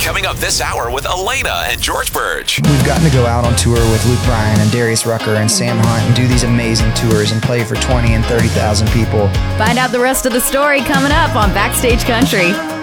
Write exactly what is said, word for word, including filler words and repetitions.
coming up this hour with Elena and George Birch. We've gotten to go out on tour with Luke Bryan and Darius Rucker and Sam Hunt and do these amazing tours and play for twenty and thirty thousand people. Find out the rest of the story coming up on Backstage Country.